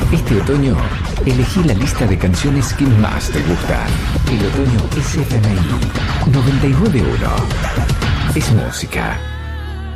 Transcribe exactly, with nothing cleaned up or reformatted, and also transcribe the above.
Este otoño, elegí la lista de canciones que más te gustan. El otoño es F M I noventa y nueve punto uno. Es música.